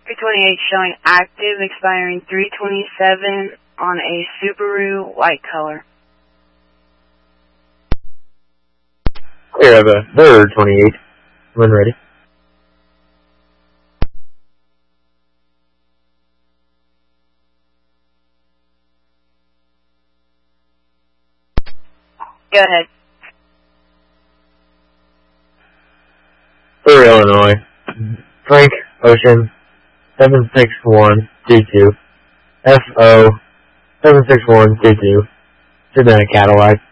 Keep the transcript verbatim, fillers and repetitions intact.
three twenty-eight showing active, expiring three twenty-seven on a Subaru white color. Clear of a third twenty-eight. When ready. Go ahead. For Illinois, Frank Ocean, seven six one two two, F O seven six one two two, Savannah Cadillac.